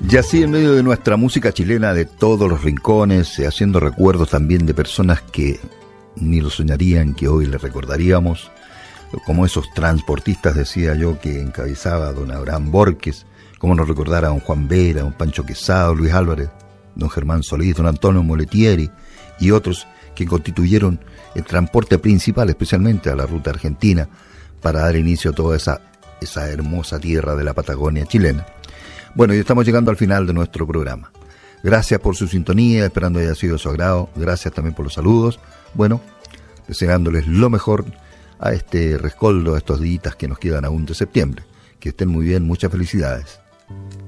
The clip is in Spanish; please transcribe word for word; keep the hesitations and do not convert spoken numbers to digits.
Y así, en medio de nuestra música chilena de todos los rincones, eh, haciendo recuerdos también de personas que ni lo soñarían que hoy le recordaríamos, como esos transportistas, decía yo, que encabezaba don Abraham Borges, como nos recordara don Juan Vera, don Pancho Quesado, Luis Álvarez, don Germán Solís, don Antonio Moletieri y otros que constituyeron el transporte principal, especialmente a la ruta argentina, para dar inicio a toda esa, esa hermosa tierra de la Patagonia chilena. Bueno, y estamos llegando al final de nuestro programa. Gracias por su sintonía, esperando haya sido de su agrado. Gracias también por los saludos. Bueno, deseándoles lo mejor a este rescoldo, a estos días que nos quedan aún de septiembre. Que estén muy bien, muchas felicidades.